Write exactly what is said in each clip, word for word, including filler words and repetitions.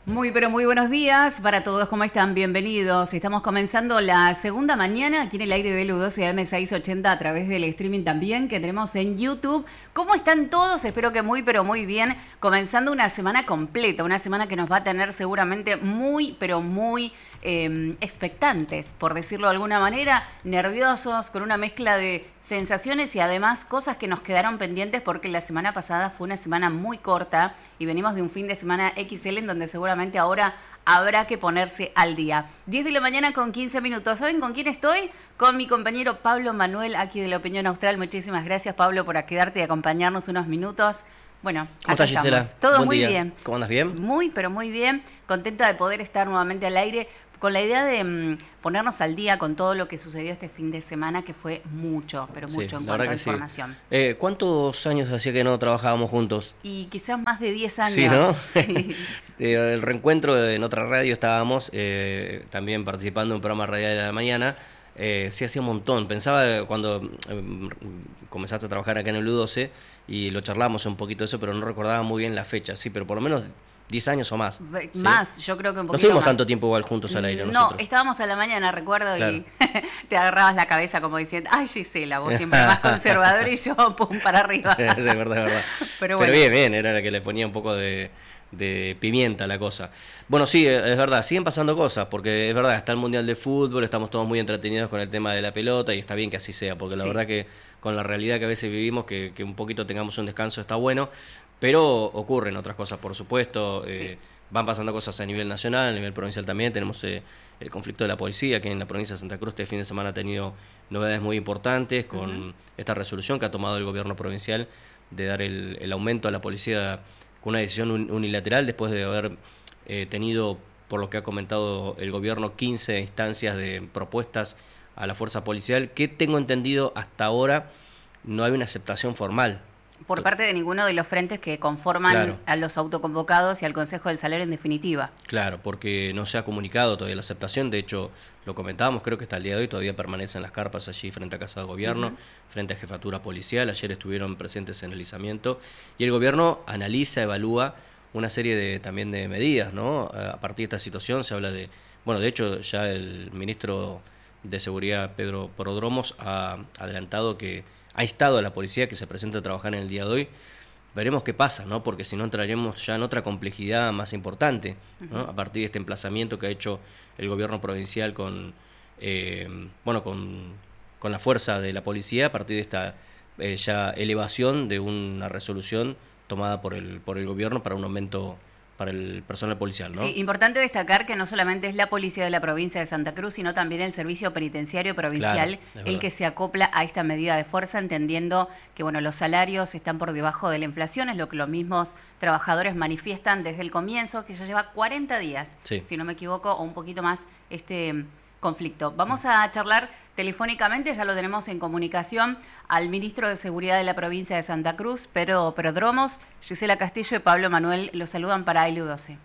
Muy, pero muy buenos días para todos, ¿cómo están? Bienvenidos. Estamos comenzando la segunda mañana aquí en el aire del U doce A M seiscientos ochenta a través del streaming también que tenemos en YouTube. ¿Cómo están todos? Espero que muy, pero muy bien. Comenzando una semana completa, una semana que nos va a tener seguramente muy, pero muy eh, expectantes, por decirlo de alguna manera, nerviosos, con una mezcla de sensaciones y además cosas que nos quedaron pendientes porque la semana pasada fue una semana muy corta y venimos de un fin de semana equis ele en donde seguramente ahora habrá que ponerse al día. diez de la mañana con quince minutos. ¿Saben con quién estoy? Con mi compañero Pablo Manuel, aquí de La Opinión Austral. Muchísimas gracias, Pablo, por quedarte y acompañarnos unos minutos. Bueno, ¿cómo estás, Gisela? Todo Buen muy día. bien. ¿Cómo andas? ¿Bien? Muy, pero muy bien. Contenta de poder estar nuevamente al aire con la idea de mmm, ponernos al día con todo lo que sucedió este fin de semana, que fue mucho, pero mucho sí, en la cuanto a sí. información. Eh, ¿Cuántos años hacía que no trabajábamos juntos? Y quizás más de diez años. Sí, ¿no? Sí. El reencuentro en otra radio estábamos, eh, también participando en un programa radial de la mañana. Eh, sí, hacía un montón. Pensaba cuando eh, comenzaste a trabajar acá en el U doce y lo charlamos un poquito de eso, pero no recordaba muy bien la fecha. Sí, pero por lo menos diez años o más. Más, ¿sí? Yo creo que un poquito más. No estuvimos tanto tiempo igual juntos al aire No, nosotros. estábamos a la mañana, recuerdo, claro. Y te agarrabas la cabeza como diciendo, ay Gisela, vos siempre más conservadora y yo pum, para arriba. Sí, es verdad, es verdad. Pero, bueno. Pero bien, bien, era la que le ponía un poco de, de pimienta a la cosa. Bueno, sí, es verdad, siguen pasando cosas, porque es verdad, está el Mundial de Fútbol, estamos todos muy entretenidos con el tema de la pelota y está bien que así sea, porque la sí. verdad que con la realidad que a veces vivimos, que, que un poquito tengamos un descanso está bueno, pero ocurren otras cosas, por supuesto. Eh, sí. Van pasando cosas a nivel nacional, a nivel provincial también. Tenemos eh, el conflicto de la policía, que en la provincia de Santa Cruz este fin de semana ha tenido novedades muy importantes con uh-huh. esta resolución que ha tomado el gobierno provincial de dar el, el aumento a la policía con una decisión unilateral después de haber eh, tenido, por lo que ha comentado el gobierno, quince instancias de propuestas a la fuerza policial, que tengo entendido hasta ahora no hay una aceptación formal. Por parte de ninguno de los frentes que conforman claro. a los autoconvocados y al Consejo del Salario en definitiva. Claro, porque no se ha comunicado todavía la aceptación. De hecho, lo comentábamos, creo que hasta el día de hoy todavía permanecen las carpas allí frente a Casa de Gobierno, uh-huh. frente a Jefatura Policial. Ayer estuvieron presentes en el izamiento y el Gobierno analiza, evalúa una serie de también de medidas, ¿no? A partir de esta situación se habla de... Bueno, de hecho, ya el ministro de Seguridad, Pedro Prodromos, ha adelantado que ha instado a la policía que se presente a trabajar en el día de hoy. Veremos qué pasa, ¿no? Porque si no entraremos ya en otra complejidad más importante, ¿no? Uh-huh. A partir de este emplazamiento que ha hecho el gobierno provincial con, eh, bueno, con, con la fuerza de la policía, a partir de esta eh, ya elevación de una resolución tomada por el por el gobierno para un aumento para el personal policial, ¿no? Sí, importante destacar que no solamente es la policía de la provincia de Santa Cruz, sino también el servicio penitenciario provincial claro, el que se acopla a esta medida de fuerza, entendiendo que bueno, los salarios están por debajo de la inflación, es lo que los mismos trabajadores manifiestan desde el comienzo, que ya lleva cuarenta días, sí. si no me equivoco, o un poquito más este conflicto. Vamos a charlar telefónicamente, ya lo tenemos en comunicación, al ministro de Seguridad de la provincia de Santa Cruz, Pedro Prodromos. Gisela Castillo y Pablo Manuel los saludan para el U doce.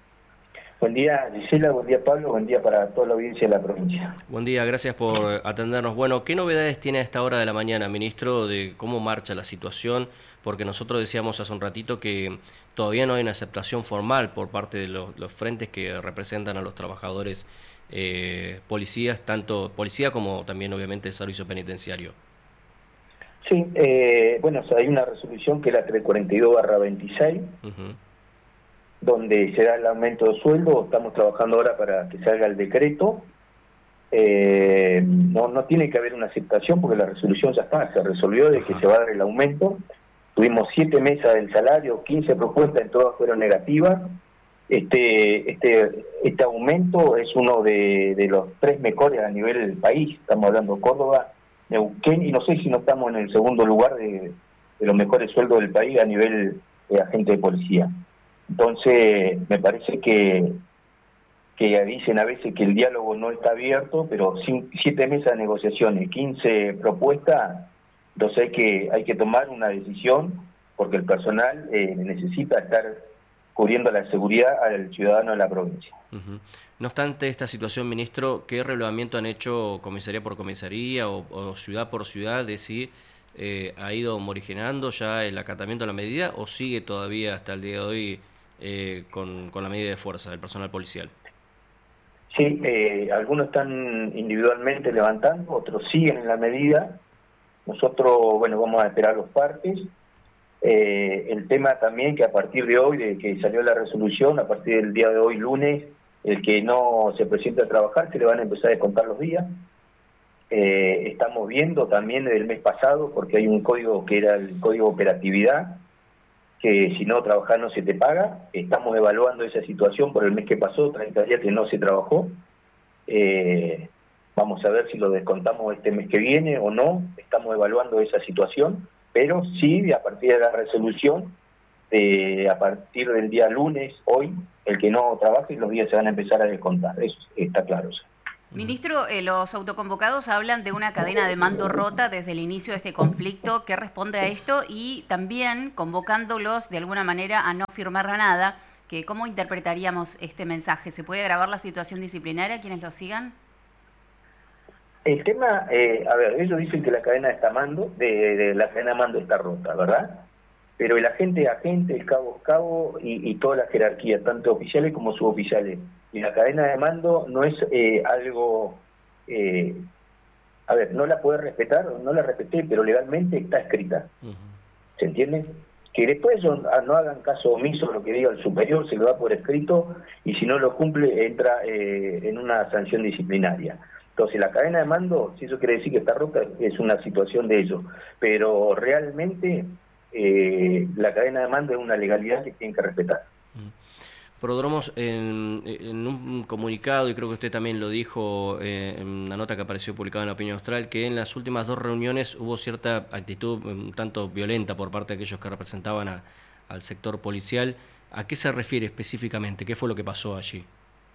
Buen día, Gisela, buen día, Pablo, buen día para toda la audiencia de la provincia. Buen día, gracias por atendernos. Bueno, ¿qué novedades tiene a esta hora de la mañana, ministro, de cómo marcha la situación? Porque nosotros decíamos hace un ratito que todavía no hay una aceptación formal por parte de los, los frentes que representan a los trabajadores eh, policías, tanto policía como también obviamente el servicio penitenciario. Sí, eh, bueno, hay una resolución que es la trescientos cuarenta y dos barra veintiséis, uh-huh. donde se da el aumento de sueldo. Estamos trabajando ahora para que salga el decreto. Eh, no, no tiene que haber una aceptación porque la resolución ya está, se resolvió de uh-huh. que se va a dar el aumento. Tuvimos siete mesas del salario, quince propuestas, en todas fueron negativas. Este, este, este aumento es uno de, de los tres mejores a nivel del país. Estamos hablando de Córdoba, Neuquén, y no sé si no estamos en el segundo lugar de, de los mejores sueldos del país a nivel de agente de policía. Entonces, me parece que, que dicen a veces que el diálogo no está abierto, pero sin, siete mesas de negociaciones, quince propuestas, entonces hay que, hay que tomar una decisión, porque el personal eh, necesita estar cubriendo la seguridad al ciudadano de la provincia. Uh-huh. No obstante esta situación, ministro, ¿qué relevamiento han hecho comisaría por comisaría o, o ciudad por ciudad de si eh, ha ido morigerando ya el acatamiento de la medida o sigue todavía hasta el día de hoy eh, con, con la medida de fuerza del personal policial. Sí, eh, algunos están individualmente levantando, otros siguen en la medida. Nosotros, bueno, vamos a esperar los partes. Eh, el tema también que a partir de hoy, de que salió la resolución, a partir del día de hoy, lunes, el que no se presente a trabajar, se le van a empezar a descontar los días. Eh, estamos viendo también desde el mes pasado, porque hay un código que era el código de operatividad, que si no trabajas no se te paga. Estamos evaluando esa situación por el mes que pasó, treinta días que no se trabajó. Eh, vamos a ver si lo descontamos este mes que viene o no. Estamos evaluando esa situación, pero sí, a partir de la resolución, eh, a partir del día lunes, hoy, el que no trabaje, los días se van a empezar a descontar. Eso está claro. Ministro, eh, los autoconvocados hablan de una cadena de mando rota desde el inicio de este conflicto. ¿Qué responde a esto? Y también convocándolos de alguna manera a no firmar nada, que ¿cómo interpretaríamos este mensaje? ¿Se puede agravar la situación disciplinaria a quienes lo sigan? El tema, eh, a ver, ellos dicen que la cadena está mando, de, de la cadena de mando está rota, ¿verdad? Pero el agente es agente, el cabo es cabo y, y toda la jerarquía, tanto oficiales como suboficiales. Y la cadena de mando no es eh, algo, eh, a ver, no la puede respetar, no la respeté, pero legalmente está escrita. Uh-huh. ¿Se entiende? Que después no, no hagan caso omiso a lo que diga el superior, se lo da por escrito, y si no lo cumple entra eh, en una sanción disciplinaria. Entonces la cadena de mando, si eso quiere decir que está rota, es una situación de ellos. Pero realmente eh, la cadena de mando es una legalidad que tienen que respetar. Uh-huh. Prodromos, en, en un comunicado, y creo que usted también lo dijo eh, en una nota que apareció publicada en la Opinión Austral, que en las últimas dos reuniones hubo cierta actitud un tanto violenta por parte de aquellos que representaban a, al sector policial. ¿A qué se refiere específicamente? ¿Qué fue lo que pasó allí?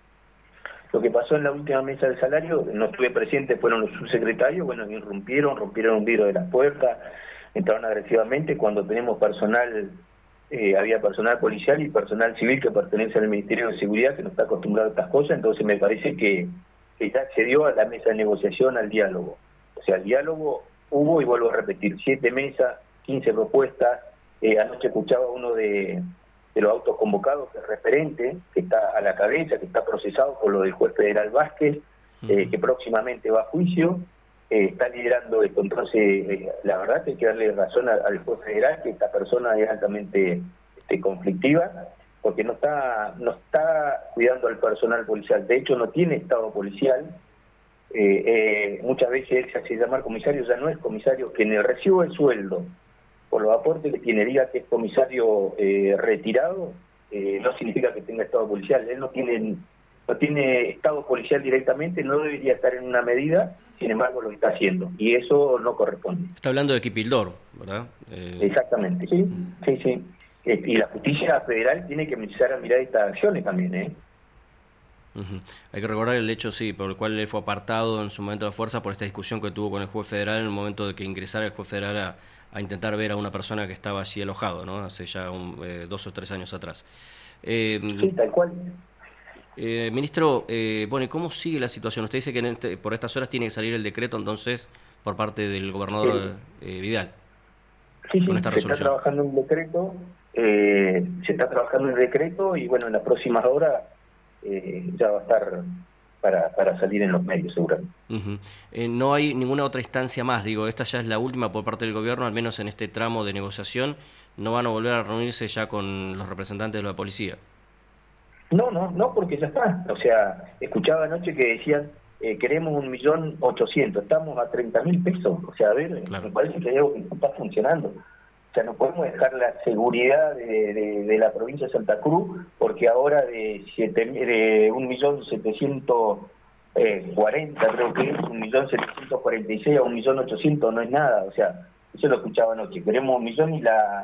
Lo que pasó en la última mesa del salario, no estuve presente, fueron los subsecretarios, bueno, irrumpieron, rompieron un vidrio de las puertas, entraron agresivamente. Cuando tenemos personal... Eh, había personal policial y personal civil que pertenece al Ministerio de Seguridad, que no está acostumbrado a estas cosas, entonces me parece que, que ya accedió a la mesa de negociación, al diálogo. O sea, el diálogo hubo, y vuelvo a repetir, siete mesas, quince propuestas. Eh, anoche escuchaba uno de, de los autos convocados, que es referente, que está a la cabeza, que está procesado por lo del juez federal Vázquez, eh, que próximamente va a juicio. Eh, está liderando esto. Entonces, eh, la verdad que hay que darle razón al, al juez federal, que esta persona es altamente este, conflictiva, porque no está no está cuidando al personal policial. De hecho, no tiene estado policial. Eh, eh, muchas veces él se hace llamar comisario, ya no es comisario, que en el recibo del sueldo, por los aportes que tiene, diga que es comisario eh, retirado, eh, no significa que tenga estado policial. Él no tiene... no tiene estado policial directamente, no debería estar en una medida, sin embargo lo está haciendo, y eso no corresponde. Está hablando de Kipildor, ¿verdad? Eh... Exactamente, sí, sí, sí. Y la justicia federal tiene que empezar a mirar estas acciones también, ¿eh? Uh-huh. Hay que recordar el hecho, sí, por el cual él fue apartado en su momento de fuerza por esta discusión que tuvo con el juez federal en el momento de que ingresara el juez federal a, a intentar ver a una persona que estaba allí alojado, ¿no? Hace ya un, eh, dos o tres años atrás. Eh, sí, tal cual. Eh, ministro, eh, bueno, ¿y cómo sigue la situación? Usted dice que en este, por estas horas tiene que salir el decreto, entonces, por parte del gobernador sí. eh, Vidal. Sí, sí, esta se resolución. Está trabajando un decreto, eh, se está trabajando el decreto y, bueno, en las próximas horas eh, ya va a estar para, para salir en los medios, seguramente. Uh-huh. eh, no hay ninguna otra instancia más, digo, esta ya es la última por parte del gobierno, al menos en este tramo de negociación, no van a volver a reunirse ya con los representantes de la policía. No, no, no, porque ya está. O sea, escuchaba anoche que decían, eh, queremos un millón ochocientos, estamos a treinta mil pesos. O sea, a ver, claro. Me parece que hay algo que no está funcionando. O sea, no podemos dejar la seguridad de, de, de la provincia de Santa Cruz, porque ahora de, siete, de un millón setecientos cuarenta, creo que es, un millón setecientos cuarenta y seis a un millón ochocientos no es nada. O sea, eso lo escuchaba anoche. Queremos un millón y la...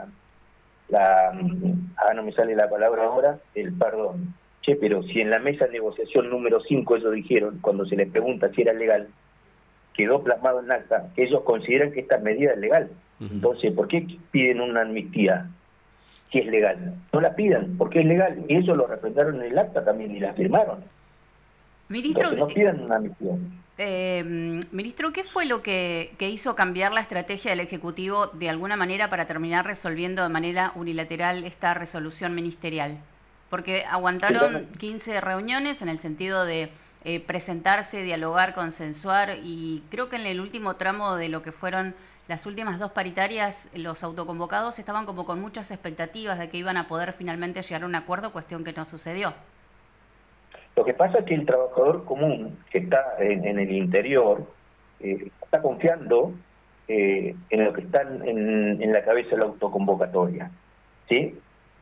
la ah, no me sale la palabra ahora, el perdón. Che, pero si en la mesa de negociación número cinco ellos dijeron, cuando se les pregunta si era legal, quedó plasmado en acta, que ellos consideran que esta medida es legal. Uh-huh. Entonces, ¿por qué piden una amnistía si es legal? No la pidan, porque es legal. Y ellos lo respetaron en el acta también y la firmaron. Ministro, Entonces, no pidan una amnistía. Eh, ministro, ¿qué fue lo que, que hizo cambiar la estrategia del Ejecutivo de alguna manera para terminar resolviendo de manera unilateral esta resolución ministerial? Porque aguantaron quince reuniones en el sentido de eh, presentarse, dialogar, consensuar, y creo que en el último tramo de lo que fueron las últimas dos paritarias, los autoconvocados estaban como con muchas expectativas de que iban a poder finalmente llegar a un acuerdo, cuestión que no sucedió. Lo que pasa es que el trabajador común que está en, en el interior eh, está confiando eh, en lo que está en, en la cabeza de la autoconvocatoria, ¿sí?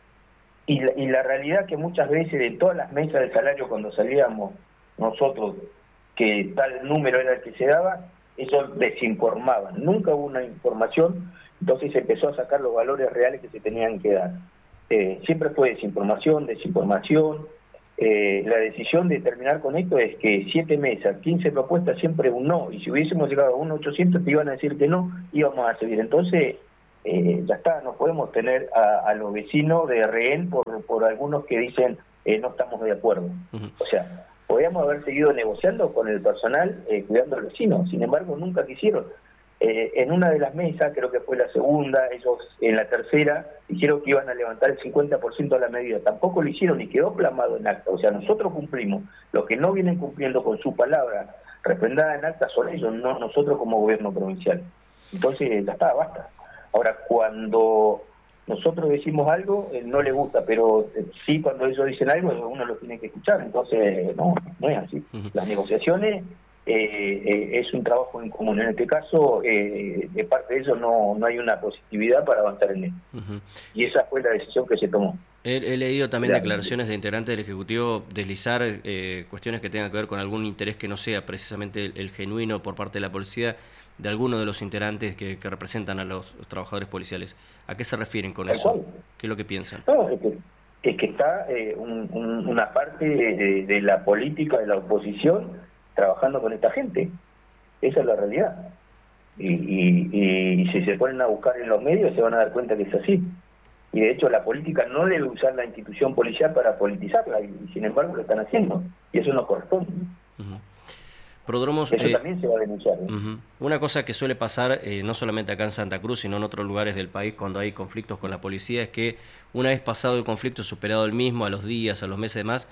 Y la, y la realidad que muchas veces de todas las mesas de salario cuando salíamos nosotros, que tal número era el que se daba, eso desinformaban. Nunca hubo una información, entonces se empezó a sacar los valores reales que se tenían que dar. Eh, siempre fue desinformación, desinformación. Eh, la decisión de terminar con esto es que siete mesas, quince propuestas, siempre un no. Y si hubiésemos llegado a un ochocientos te iban a decir que no, íbamos a seguir. Entonces, eh, ya está, no podemos tener a, a los vecinos de rehén por, por algunos que dicen eh, no estamos de acuerdo. Uh-huh. O sea, podíamos haber seguido negociando con el personal, eh, cuidando al vecino. Sin embargo, nunca quisieron. Eh, en una de las mesas, creo que fue la segunda, ellos en la tercera dijeron que iban a levantar el cincuenta por ciento de la medida. Tampoco lo hicieron y quedó plasmado en acta. O sea, nosotros cumplimos. Los que no vienen cumpliendo con su palabra refrendada en acta son ellos, no nosotros como gobierno provincial. Entonces, ya está, basta. Ahora, cuando nosotros decimos algo, eh, no les gusta, pero eh, sí cuando ellos dicen algo, uno lo tiene que escuchar. Entonces, no, no es así. Uh-huh. Las negociaciones eh, eh, es un trabajo en común. En este caso, eh, de parte de ellos no, no hay una positividad para avanzar en esto. Uh-huh. Y esa fue la decisión que se tomó. He, he leído también Realmente. declaraciones de integrantes del Ejecutivo deslizar eh, cuestiones que tengan que ver con algún interés que no sea precisamente el, el genuino por parte de la policía, de algunos de los integrantes que, que representan a los, los trabajadores policiales. ¿A qué se refieren con eso? ¿Cuál? ¿Qué es lo que piensan? No, es que, es que está eh, un, un, una parte de, de la política, de la oposición, trabajando con esta gente. Esa es la realidad. Y, y, y, y si se ponen a buscar en los medios se van a dar cuenta que es así. Y de hecho la política no debe usar la institución policial para politizarla, y, y sin embargo lo están haciendo. Y eso no corresponde. Uh-huh. Prodromos, Eso eh, también se va a denunciar. ¿eh? Uh-huh. Una cosa que suele pasar, eh, no solamente acá en Santa Cruz, sino en otros lugares del país cuando hay conflictos con la policía, es que una vez pasado el conflicto, superado el mismo, a los días, a los meses demás,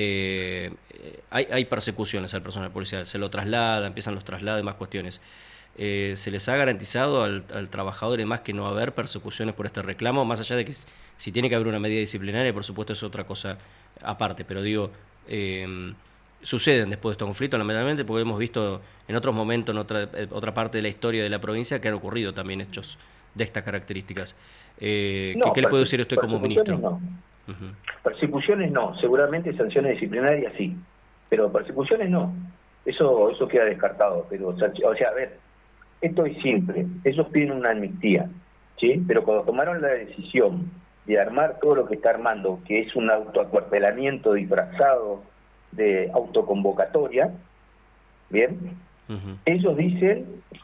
eh, hay, hay persecuciones al personal policial, se lo traslada, empiezan los traslados y más cuestiones. Eh, ¿Se les ha garantizado al, al trabajador y demás que no va a haber persecuciones por este reclamo? Más allá de que si tiene que haber una medida disciplinaria, por supuesto es otra cosa aparte, pero digo... Eh, suceden después de estos conflictos, lamentablemente, porque hemos visto en otros momentos, en otra, eh, otra parte de la historia de la provincia, que han ocurrido también hechos de estas características. Eh, no, ¿Qué, ¿Qué le puede decir usted como ministro? No. Uh-huh. Persecuciones no, seguramente sanciones disciplinarias sí, pero persecuciones no. Eso eso queda descartado. Pero, o sea, a ver, esto es simple. Ellos piden una amnistía, ¿sí? Pero cuando tomaron la decisión de armar todo lo que está armando, que es un autoacuartelamiento disfrazado de autoconvocatoria, ¿bien? Uh-huh. Ellos dicen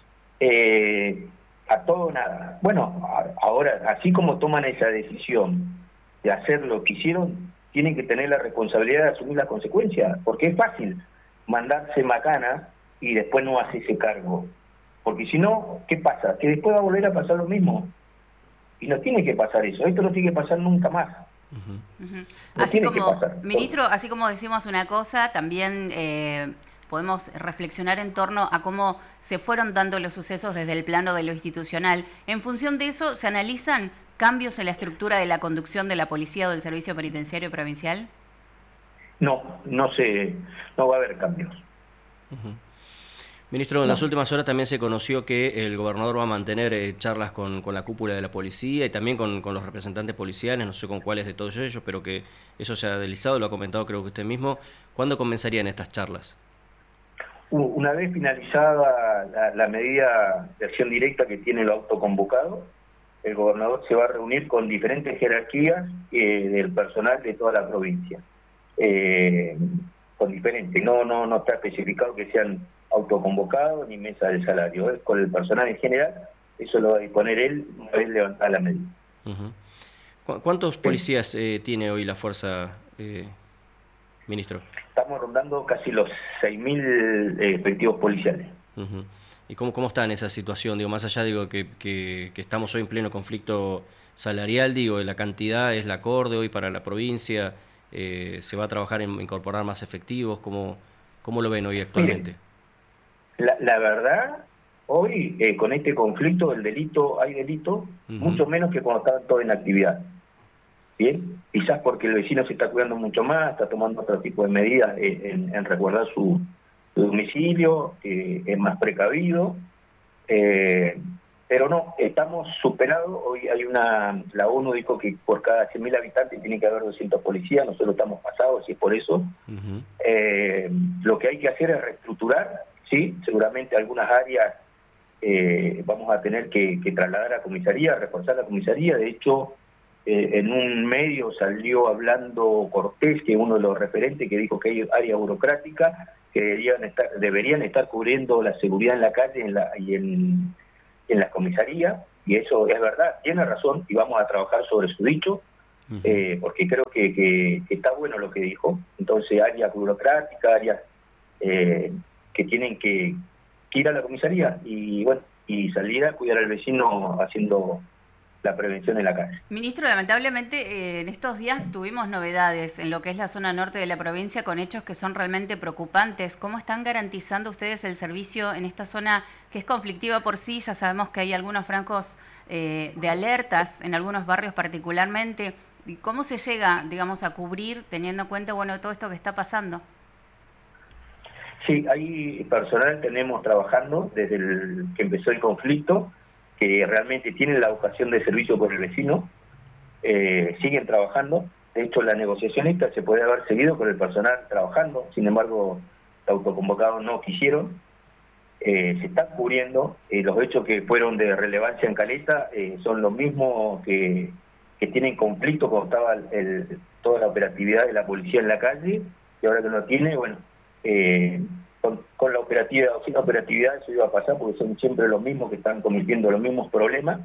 eh, a todo o nada. Bueno, ahora, así como toman esa decisión de hacer lo que hicieron, tienen que tener la responsabilidad de asumir las consecuencias, porque es fácil mandarse macana y después no hacerse cargo, porque si no, ¿qué pasa? Que después va a volver a pasar lo mismo, y no tiene que pasar eso, esto no tiene que pasar nunca más. Uh-huh. Uh-huh. Así como, ministro, así como decimos una cosa, también eh, podemos reflexionar en torno a cómo se fueron dando los sucesos desde el plano de lo institucional. En función de eso, ¿se analizan cambios en la estructura de la conducción de la policía o del servicio penitenciario provincial? No, no se, no va a haber cambios. Uh-huh. Ministro, en las últimas horas también se conoció que el gobernador va a mantener eh, charlas con, con la cúpula de la policía y también con, con los representantes policiales, no sé con cuáles de todos ellos, pero que eso se ha deslizado, lo ha comentado creo que usted mismo. ¿Cuándo comenzarían estas charlas? Una vez finalizada la, la medida de acción directa que tiene el autoconvocado, el gobernador se va a reunir con diferentes jerarquías eh, del personal de toda la provincia. Eh, con diferentes, no, no, no está especificado que sean autoconvocado ni mesa de salario, es con el personal en general, eso lo va a disponer él una vez levantada la medida. Uh-huh. ¿Cuántos policías eh, tiene hoy la fuerza, eh, ministro? Estamos rondando casi los seis mil eh, efectivos policiales. Uh-huh. ¿Y cómo, cómo está en esa situación? Digo, más allá digo que, que, que estamos hoy en pleno conflicto salarial, digo, la cantidad es la acorde hoy para la provincia, Eh, ¿Se va a trabajar en incorporar más efectivos? ¿Cómo, cómo lo ven hoy actualmente? Mire, la, la verdad, hoy eh, con este conflicto del delito, hay delito, uh-huh. mucho menos que cuando estaban todos en actividad. Bien, quizás porque el vecino se está cuidando mucho más, está tomando otro tipo de medidas en, en resguardar su, su domicilio, eh, es más precavido, eh, pero no, estamos superados. Hoy hay una, la ONU dijo que por cada cien mil habitantes tiene que haber doscientos policías, nosotros estamos pasados y es por eso. Uh-huh. eh, lo que hay que hacer es reestructurar, sí, seguramente algunas áreas eh, vamos a tener que, que trasladar a comisaría, reforzar la comisaría. De hecho, Eh, en un medio salió hablando Cortés, que es uno de los referentes, que dijo que hay área burocrática que deberían estar, deberían estar cubriendo la seguridad en la calle en la, y en, en la comisaría, y eso es verdad, tiene razón, y vamos a trabajar sobre su dicho, uh-huh. eh, porque creo que, que, que está bueno lo que dijo. Entonces, áreas burocráticas, áreas eh, que tienen que, que ir a la comisaría y bueno y salir a cuidar al vecino haciendo la prevención en la calle. Ministro, lamentablemente eh, en estos días tuvimos novedades en lo que es la zona norte de la provincia con hechos que son realmente preocupantes. ¿Cómo están garantizando ustedes el servicio en esta zona que es conflictiva por sí? Ya sabemos que hay algunos francos eh, de alertas en algunos barrios particularmente. ¿Y cómo se llega, digamos, a cubrir teniendo en cuenta, bueno, todo esto que está pasando? Sí, hay personal, tenemos trabajando desde el que empezó el conflicto, que realmente tienen la vocación de servicio por el vecino, eh, siguen trabajando. De hecho, la negociación esta se puede haber seguido con el personal trabajando, sin embargo, los autoconvocados no quisieron. Eh, se están cubriendo, eh, los hechos que fueron de relevancia en Caleta eh, son los mismos que, que tienen conflicto cuando estaba el, el, toda la operatividad de la policía en la calle, y ahora que no tiene, bueno, eh, Con, con la operatividad o sin operatividad eso iba a pasar, porque son siempre los mismos que están cometiendo los mismos problemas.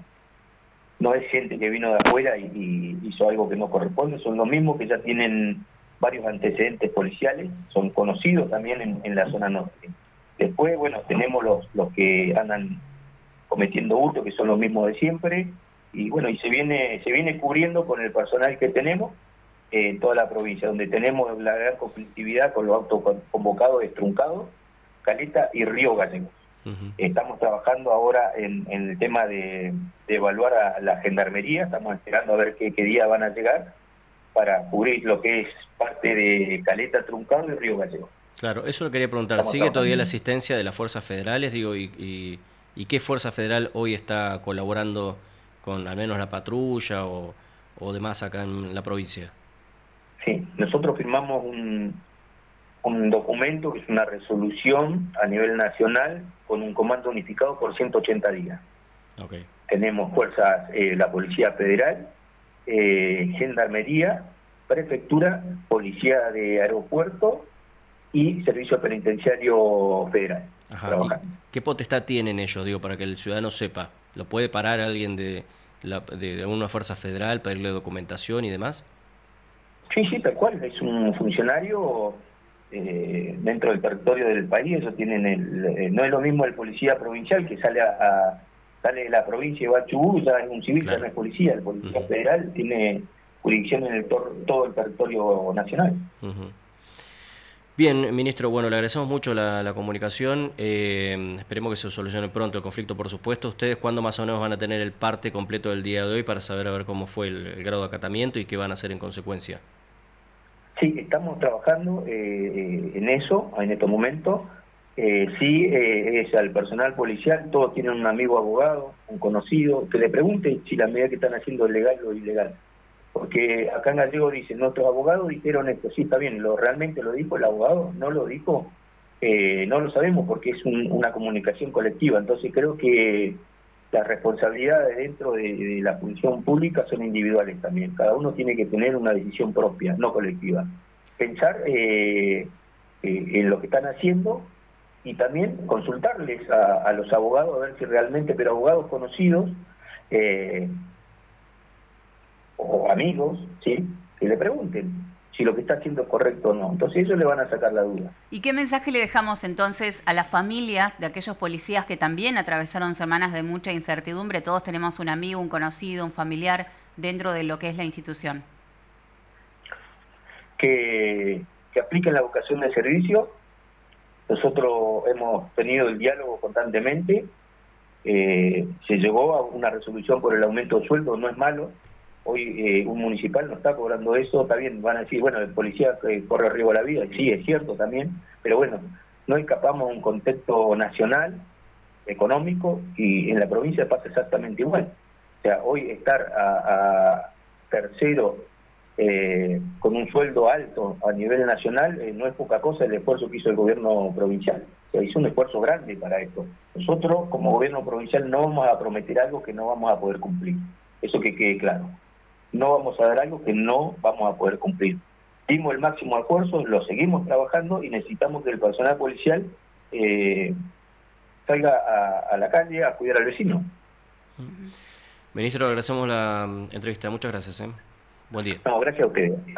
No es gente que vino de afuera y, y hizo algo que no corresponde, son los mismos que ya tienen varios antecedentes policiales, son conocidos también en, en la zona norte. Después, bueno, tenemos los, los que andan cometiendo hurto, que son los mismos de siempre, y bueno, y se viene, se viene cubriendo con el personal que tenemos en toda la provincia, donde tenemos la gran conflictividad con los autoconvocados estruncados, Caleta y Río Gallegos. Uh-huh. Estamos trabajando ahora en, en el tema de, de evaluar a la gendarmería, estamos esperando a ver qué, qué día van a llegar para cubrir lo que es parte de Caleta, Truncado y Río Gallegos. Claro, eso lo quería preguntar. Estamos ¿Sigue trabajando. Todavía la asistencia de las fuerzas federales? Digo, y, y, ¿y qué fuerza federal hoy está colaborando con al menos la patrulla o, o demás acá en la provincia? Sí, nosotros firmamos un, un documento que es una resolución a nivel nacional con un comando unificado por ciento ochenta días. Okay. Tenemos fuerzas, eh, la Policía Federal, eh, Gendarmería, Prefectura, Policía de Aeropuerto y Servicio Penitenciario Federal. Ajá. ¿Qué potestad tienen ellos, digo, para que el ciudadano sepa? ¿Lo puede parar alguien de, la, de, de una fuerza federal, pedirle documentación y demás? Sí, sí, tal cual, es un funcionario eh, dentro del territorio del país. Eso tienen el, eh, no es lo mismo el policía provincial que sale a, a sale de la provincia y va a Chubut, ya es un civil, claro. Ya no es policía. El policía uh-huh. federal tiene jurisdicción en el tor- todo el territorio nacional. Uh-huh. Bien, ministro, bueno, le agradecemos mucho la, la comunicación, eh, esperemos que se solucione pronto el conflicto, por supuesto. ¿Ustedes cuándo más o menos van a tener el parte completo del día de hoy para saber a ver cómo fue el, el grado de acatamiento y qué van a hacer en consecuencia? Sí, estamos trabajando eh, en eso, en estos momentos. Eh, sí, eh, es al personal policial, todos tienen un amigo abogado, un conocido, que le pregunte si la medida que están haciendo es legal o ilegal. Porque acá en Gallego dicen, nuestros abogados dijeron esto, sí, está bien, ¿lo realmente lo dijo el abogado? ¿No lo dijo? Eh, no lo sabemos porque es un, una comunicación colectiva. Entonces creo que las responsabilidades dentro de, de la función pública son individuales también. Cada uno tiene que tener una decisión propia, no colectiva. Pensar eh, eh, en lo que están haciendo y también consultarles a, a los abogados a ver si realmente, pero abogados conocidos eh, o amigos, ¿sí?, que le pregunten si lo que está haciendo es correcto o no. Entonces ellos le van a sacar la duda. ¿Y qué mensaje le dejamos entonces a las familias de aquellos policías que también atravesaron semanas de mucha incertidumbre? Todos tenemos un amigo, un conocido, un familiar dentro de lo que es la institución. que, que apliquen la vocación de servicio. Nosotros hemos tenido el diálogo constantemente, eh, se llegó a una resolución por el aumento de sueldo, no es malo. Hoy eh, un municipal no está cobrando eso, está bien, van a decir, bueno, el policía eh, corre riesgo a la vida, sí, es cierto también, pero bueno, no escapamos a un contexto nacional, económico, y en la provincia pasa exactamente igual. O sea, hoy estar a, a tercero eh, con un sueldo alto a nivel nacional eh, no es poca cosa el esfuerzo que hizo el gobierno provincial. O sea, hizo un esfuerzo grande para esto. Nosotros, como gobierno provincial, no vamos a prometer algo que no vamos a poder cumplir. Eso que quede claro. No vamos a dar algo que no vamos a poder cumplir. Dimos el máximo esfuerzo, lo seguimos trabajando y necesitamos que el personal policial eh, salga a, a la calle a cuidar al vecino. Ministro, agradecemos la entrevista. Muchas gracias. ¿eh? Buen día. No, gracias a ustedes.